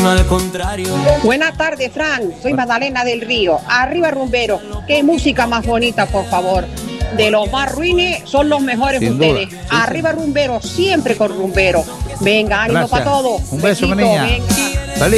sino al contrario. Buenas tardes, Fran. Soy Magdalena del Río. Arriba, rumberos. Qué música más bonita, por favor. De los más ruines son los mejores Sin ustedes. duda. Sí, Arriba, rumberos, siempre con rumberos. Venga, ánimo Gracias. para todos. Un beso, mi Besito, niña. venga.